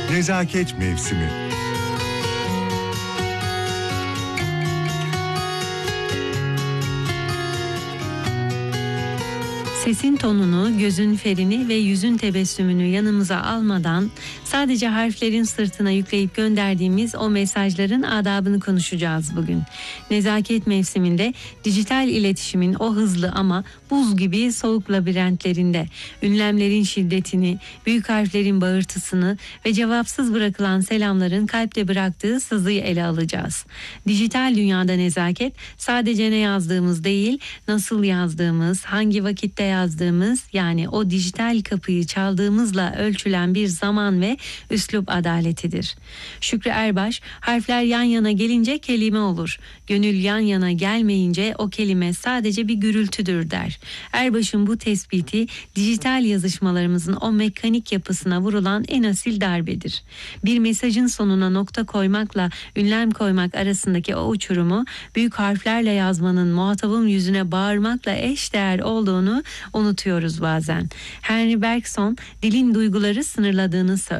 Nezaket mevsimi. Sesin tonunu, gözün ferini ve yüzün tebessümünü yanımıza almadan sadece harflerin sırtına yükleyip gönderdiğimiz o mesajların adabını konuşacağız bugün. Nezaket mevsiminde dijital iletişimin o hızlı ama buz gibi soğuk labirentlerinde ünlemlerin şiddetini, büyük harflerin bağırtısını ve cevapsız bırakılan selamların kalpte bıraktığı sızıyı ele alacağız. Dijital dünyada nezaket sadece ne yazdığımız değil, nasıl yazdığımız, hangi vakitte yazdığımız, yani o dijital kapıyı çaldığımızla ölçülen bir zaman ve üslup adaletidir. Şükrü Erbaş, harfler yan yana gelince kelime olur. Gönül yan yana gelmeyince o kelime sadece bir gürültüdür der. Erbaş'ın bu tespiti dijital yazışmalarımızın o mekanik yapısına vurulan en asil darbedir. Bir mesajın sonuna nokta koymakla ünlem koymak arasındaki o uçurumu büyük harflerle yazmanın muhatabın yüzüne bağırmakla eşdeğer olduğunu unutuyoruz bazen. Henry Bergson dilin duyguları sınırladığını söylüyor.